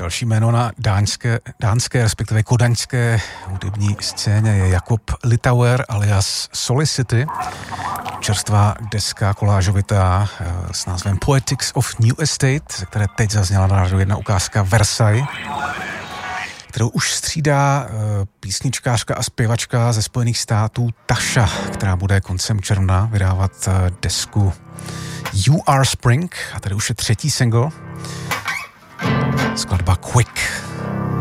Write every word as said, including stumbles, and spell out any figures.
Další jméno na dánské, dánské, respektive kodaňské hudební scéně je Jakob Litauer alias Solicity. Čerstvá deska kolážovitá s názvem Poetics of New Estate, ze které teď zazněla na rádiu jedna ukázka Versailles, kterou už střídá písničkářka a zpěvačka ze Spojených států Tasha, která bude koncem června vydávat desku You Are Spring, a tady už je třetí single, skladba Quick.